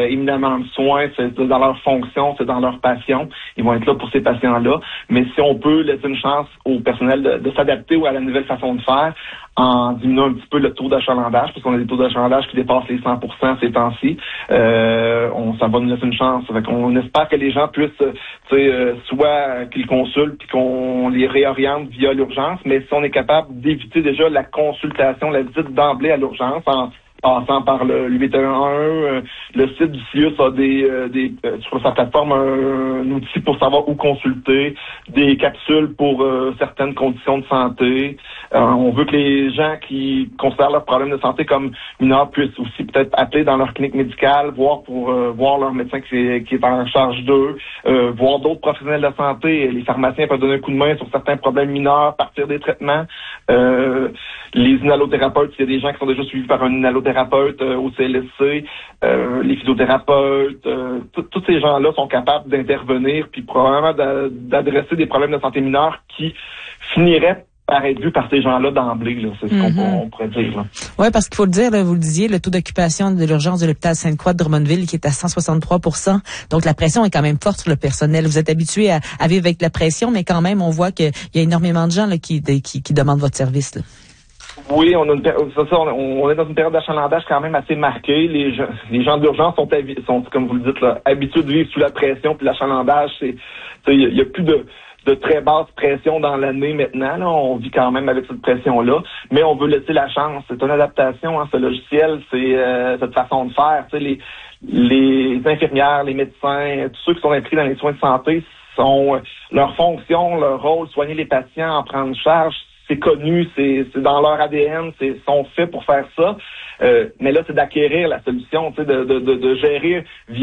éminemment de soins, c'est dans leur fonction, c'est dans leur passion. Ils vont être là pour ces patients-là. Mais si on peut laisser une chance au personnel de s'adapter à la nouvelle façon de faire, en diminuant un petit peu le taux d'achalandage, parce qu'on a des taux d'achalandage qui dépassent les 100% ces temps-ci, ça va nous laisser une chance. Fait qu'on espère que les gens puissent, soit qu'ils consultent puis qu'on les réoriente via l'urgence, mais si on est capable d'éviter déjà la consultation, la visite d'emblée à l'urgence en passant par le 811, le site du CIUS a sur sa plateforme un outil pour savoir où consulter, des capsules pour certaines conditions de santé. On veut que les gens qui considèrent leurs problèmes de santé comme mineurs puissent aussi peut-être appeler dans leur clinique médicale, voir pour voir leur médecin qui est en charge d'eux, voir d'autres professionnels de la santé. Les pharmaciens peuvent donner un coup de main sur certains problèmes mineurs, partir des traitements. Les inhalothérapeutes, il y a des gens qui sont déjà suivis par un inhalothérapeute au CLSC, les physiothérapeutes, tous ces gens-là sont capables d'intervenir puis probablement d'adresser des problèmes de santé mineurs qui finiraient par être vus par ces gens-là d'emblée. Là. C'est ce qu'on pourrait dire. Oui, parce qu'il faut le dire, là, vous le disiez, le taux d'occupation de l'urgence de l'hôpital Sainte-Croix de Drummondville qui est à 163%. Donc, la pression est quand même forte sur le personnel. Vous êtes habitué à vivre avec la pression, mais quand même, on voit qu'il y a énormément de gens là, qui demandent votre service. Là. Oui, on est dans une période d'achalandage quand même assez marquée. Les gens d'urgence sont, comme vous le dites, là, habitués de vivre sous la pression, puis l'achalandage, il y a plus de très basse pression dans l'année maintenant. Là. On vit quand même avec cette pression-là, mais on veut laisser la chance. C'est une adaptation, ce logiciel, c'est cette façon de faire. Les infirmières, les médecins, tous ceux qui sont impliqués dans les soins de santé, leur fonction, leur rôle, soigner les patients, en prendre charge, c'est connu, c'est dans leur ADN, sont faits pour faire ça. Mais là, c'est d'acquérir la solution, de gérer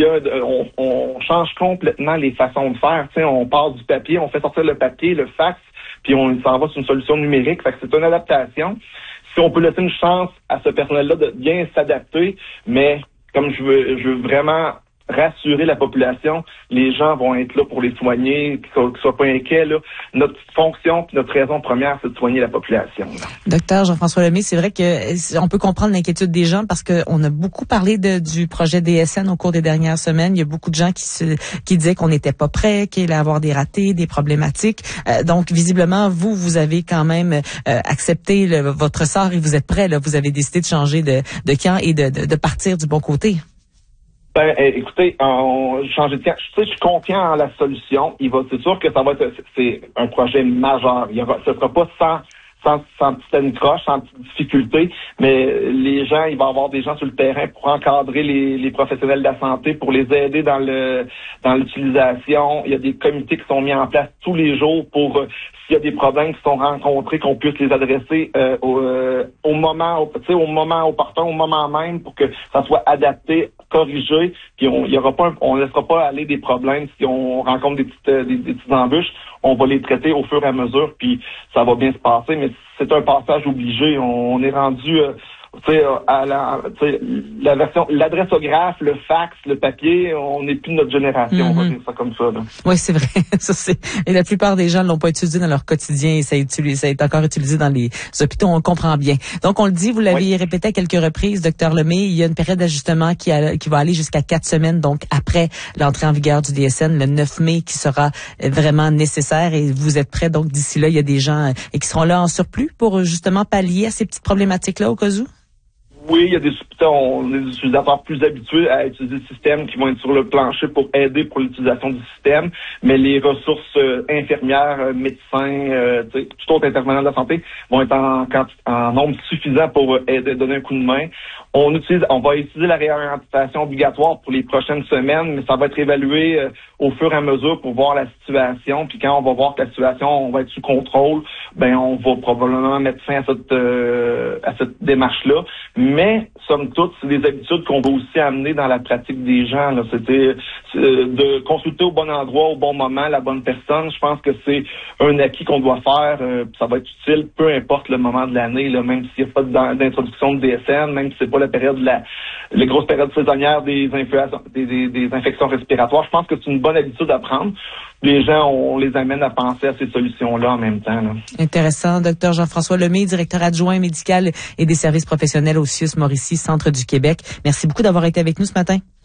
on change complètement les façons de faire. On passe du papier, on fait sortir le papier, le fax, puis on s'en va sur une solution numérique. Fait que c'est une adaptation. Si on peut laisser une chance à ce personnel-là de bien s'adapter, mais comme je veux vraiment rassurer la population, les gens vont être là pour les soigner, qu'ils ne soient pas inquiets. Là. Notre fonction, notre raison première, c'est de soigner la population. Là. Docteur Jean-François Lemay, c'est vrai que on peut comprendre l'inquiétude des gens parce qu'on a beaucoup parlé du projet DSN au cours des dernières semaines. Il y a beaucoup de gens qui disaient qu'on n'était pas prêt, qu'il allait avoir des ratés, des problématiques. Donc, visiblement, vous avez quand même accepté votre sort et vous êtes prêt. Là, vous avez décidé de changer de camp et de partir du bon côté. Écoutez, changer de camp. Je suis confiant en la solution. C'est sûr que c'est un projet majeur. Ce sera pas sans petite anicroche, sans petite difficulté, mais il va y avoir des gens sur le terrain pour encadrer les professionnels de la santé, pour les aider dans l'utilisation. Il y a des comités qui sont mis en place tous les jours pour s'il y a des problèmes qui sont rencontrés, qu'on puisse les adresser au moment opportun, au moment même, pour que ça soit adapté, corrigé, puis on laissera pas aller des problèmes si on rencontre des petites embûches. On va les traiter au fur et à mesure, puis ça va bien se passer, mais c'est un passage obligé. On est rendu à la version, l'adressographe, le fax, le papier, on n'est plus de notre génération, on va dire ça comme ça. Là. Oui, c'est vrai. Et la plupart des gens ne l'ont pas utilisé dans leur quotidien et ça est encore utilisé dans les hôpitaux, on le comprend bien. Donc, on le dit, vous l'avez répété à quelques reprises, Dr Lemay, il y a une période d'ajustement qui va aller jusqu'à 4 semaines, donc après l'entrée en vigueur du DSN, le 9 mai, qui sera vraiment nécessaire et vous êtes prêts. Donc, d'ici là, il y a des gens qui seront là en surplus pour justement pallier à ces petites problématiques-là au cas où? Oui, il y a des utilisateurs plus habitués à utiliser le système qui vont être sur le plancher pour aider pour l'utilisation du système, mais les ressources infirmières, médecins, tout autre intervenant de la santé vont être en nombre suffisant pour aider, donner un coup de main. On va utiliser la réorientation obligatoire pour les prochaines semaines, mais ça va être évalué au fur et à mesure pour voir la situation. Puis quand on va voir que la situation va être sous contrôle, on va probablement mettre fin à cette démarche-là. Mais, somme toute, c'est des habitudes qu'on va aussi amener dans la pratique des gens. Là. C'était de consulter au bon endroit, au bon moment, la bonne personne. Je pense que c'est un acquis qu'on doit faire. Ça va être utile, peu importe le moment de l'année, là, même s'il n'y a pas d'introduction de DSN, même si c'est pas la période les grosses périodes saisonnières des infections respiratoires. Je pense que c'est une bonne habitude à prendre. Les gens, on les amène à penser à ces solutions-là en même temps. Là. Intéressant. Dr Jean-François Lemay, directeur adjoint médical et des services professionnels au CIUS Mauricie, Centre du Québec. Merci beaucoup d'avoir été avec nous ce matin.